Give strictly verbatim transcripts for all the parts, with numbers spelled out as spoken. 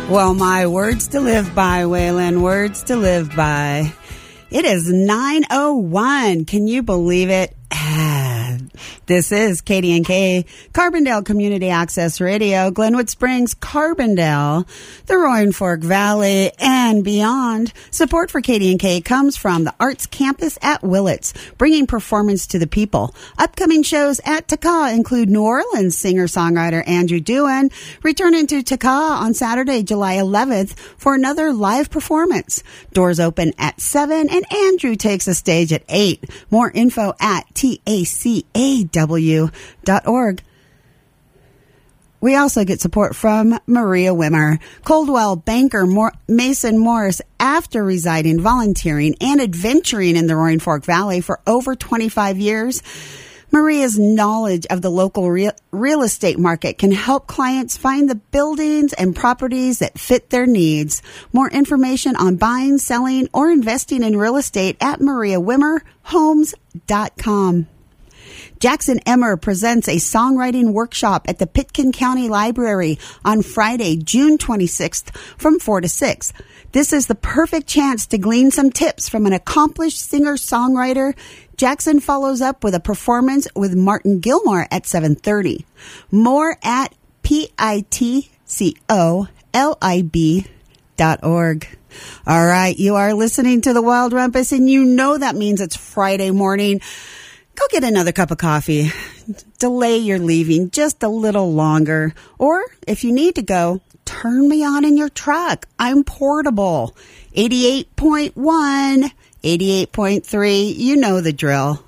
Well, my words to live by, Waylon, words to live by. It is nine oh one. Can you believe it? This is K D N K, Carbondale Community Access Radio, Glenwood Springs, Carbondale, the Roaring Fork Valley, and beyond. Support for K D N K comes from the Arts Campus at Willits, bringing performance to the people. Upcoming shows at T K A include New Orleans singer-songwriter Andrew Dewan, returning to T K A on Saturday, July eleventh for another live performance. Doors open at seven, and Andrew takes the stage at eight. More info at T A C A W dot org. We also get support from Maria Wimmer, Coldwell banker Mor- Mason Morris. After residing, volunteering, and adventuring in the Roaring Fork Valley for over twenty-five years, Maria's knowledge of the local real, real estate market can help clients find the buildings and properties that fit their needs. More information on buying, selling, or investing in real estate at maria wimmer homes dot com. Jackson Emmer presents a songwriting workshop at the Pitkin County Library on Friday, June twenty-sixth from four to six. This is the perfect chance to glean some tips from an accomplished singer-songwriter. Jackson follows up with a performance with Martin Gilmore at seven thirty. More at P I T C O L I B dot org. All right, you are listening to the Wild Rumpus, and you know that means it's Friday morning. Go get another cup of coffee. Delay your leaving just a little longer. Or if you need to go, turn me on in your truck. I'm portable. eighty-eight point one, eighty-eight point three, you know the drill.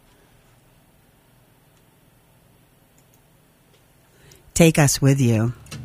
Take us with you.